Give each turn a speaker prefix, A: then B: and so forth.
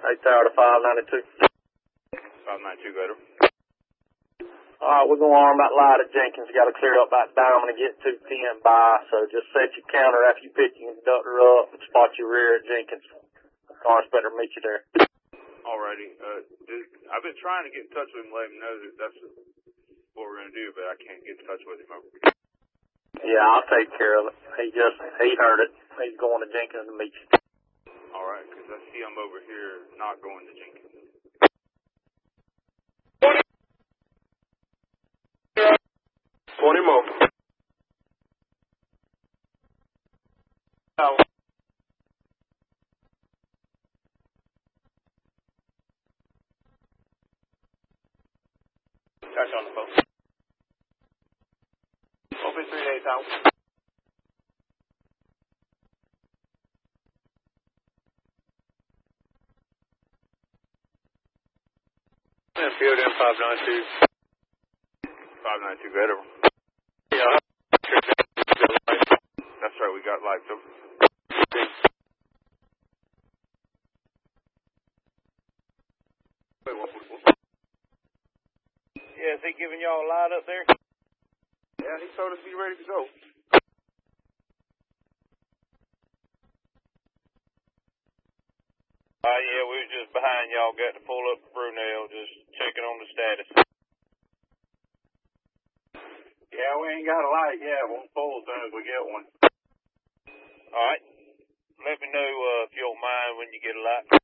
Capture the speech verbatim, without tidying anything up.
A: eight tower to five ninety-two.
B: five ninety-two, go ahead.
A: Alright, we're going to arm that light at Jenkins. Got to clear up that diamond and get two ten by, so just set your counter after you pick your conductor up and spot your rear at Jenkins. Car inspector will meet you there.
B: Alrighty. Uh, dude, I've been trying to get in touch with him, let him know that that's what we're going to do, but I can't get in touch with him.
A: Yeah, I'll take care of it. He just, he heard it. He's going to Jenkins to meet you.
B: Alright, because I see I'm over here not going to Jenkins.
A: twenty more. Oh.
C: Touch on the phone. Open three days out.
A: Field in five ninety-two.
B: five ninety-two, go ahead.
A: Yeah.
B: That's right, we got lights over. Wait, what, what, what?
C: Yeah, is he giving y'all a light up there?
B: Yeah, he told us to be ready to go.
C: Uh, yeah, we was just behind y'all, got to pull up Brunel, just checking on the status.
A: Yeah, we ain't got a light yet. We'll pull as soon as we get one.
C: Alright. Let me know uh, if you don't mind when you get a light.